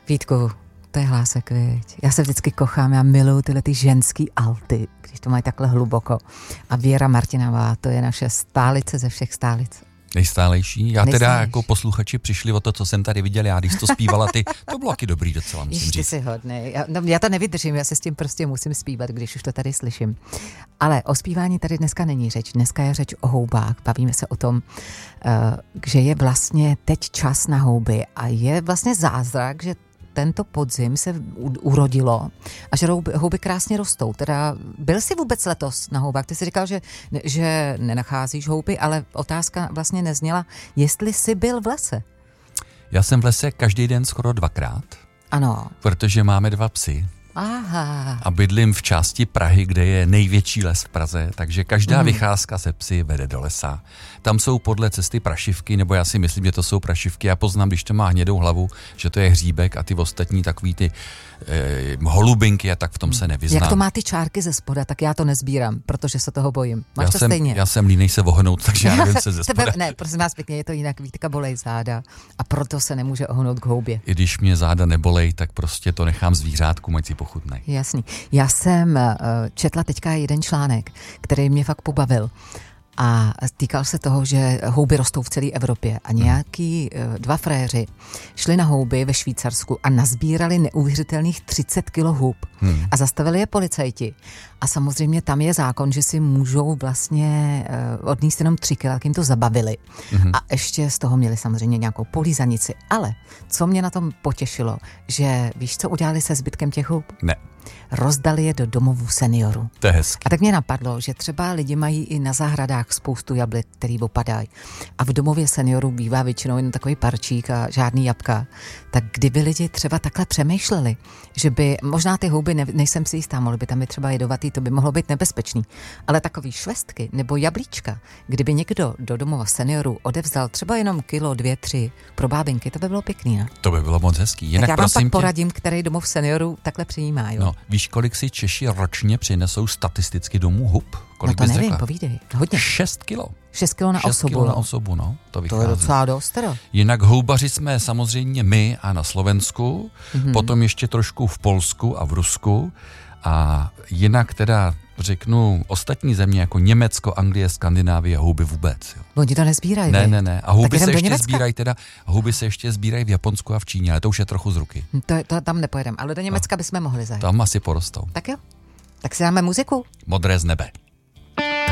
Vítku, to je hlásek, viď? Já se vždycky kochám, já miluju tyhle ty ženský alty, když to mají takhle hluboko. A Věra Martinová, to je naše stálice ze všech stálic. Nejstálejší. Já teda jako posluchači přišli o to, co jsem tady viděl já, když to zpívala ty, to bylo taky dobrý docela, musím říct. Ty jsi hodnej. Já to nevydržím, já se s tím prostě musím zpívat, když už to tady slyším. Ale o zpívání tady dneska není řeč. Dneska je řeč o houbách. Bavíme se o tom, že je vlastně teď čas na houby a je vlastně zázrak, že tento podzim se urodilo a že houby krásně rostou. Teda byl jsi vůbec letos na houbách? Ty jsi říkal, že nenacházíš houby, ale otázka vlastně nezněla, jestli jsi byl v lese. Já jsem v lese každý den skoro 2krát. Ano. Protože máme 2 psy. Aha. A bydlím v části Prahy, kde je největší les v Praze, takže každá vycházka se psy vede do lesa. Tam jsou podle cesty prašivky, nebo já si myslím, že to jsou prašivky. Já poznám, když to má hnědou hlavu, že to je hříbek a ty ostatní takový ty holubinky a tak v tom se nevyznám. Jak to má ty čárky ze spoda, tak já to nezbírám, protože se toho bojím. Máš to stejně? Já jsem línej se vohnout, takže já nevím se ze spoda. Ne, prosím vás pěkně, je to jinak, Vítka bolej záda a proto se nemůže ohnout k houbě. I když mě záda nebolej, tak prostě to nechám zvířátku, ať si pochutnej. Jasný. Já jsem četla teďka jeden článek, který mě fakt pobavil. A týkal se toho, že houby rostou v celé Evropě a nějaký 2 fréři šli na houby ve Švýcarsku a nazbírali neuvěřitelných 30 kilo hub a zastavili je policajti. A samozřejmě tam je zákon, že si můžou vlastně odníst jenom 3 kila, jak jim to zabavili. A ještě z toho měli samozřejmě nějakou polízanici. Ale co mě na tom potěšilo, že víš, co udělali se zbytkem těch hub? Ne. Rozdali je do domovů seniorů. To je hezky. A tak mě napadlo, že třeba lidi mají i na zahradách spoustu jablek, který opadají. A v domově seniorů bývá většinou jen takový parčík a žádný jabka. Tak kdyby lidi třeba takhle přemýšleli, že by, možná ty houby, nejsem si jistá, mohly by tam být třeba jedovatý, to by mohlo být nebezpečný. Ale takový švestky nebo jablíčka, kdyby někdo do domova seniorů odevzdal třeba jenom kilo, 2, 3 pro bábinky, to by bylo pěkný, ne? To by bylo moc hezký. Jinak tak já vám pak poradím, který domov seniorů takhle přijímá, jo? No, víš, kolik si Češi ročně přinesou statisticky domů hub? Kolik no to nevím, řekla? povídej. Hodně. 6 kilo. 6 kilo na 6 osobu. kilo na osobu, no. To vychází. To je docela dost, teda. Jinak houbaři jsme samozřejmě my a na Slovensku, potom ještě trošku v Polsku a v Rusku a jinak teda řeknu ostatní země jako Německo, Anglie, Skandinávie, houby vůbec. Jo. Oni to nezbírají. Ne. A houby se ještě sbírají houby se ještě sbírají v Japonsku a v Číně, ale to už je trochu z ruky. To tam nepojedeme, ale do Německa bychom mohli zajít. Tam asi porostou. Tak jo. Tak si dáme muziku. Modré z nebe.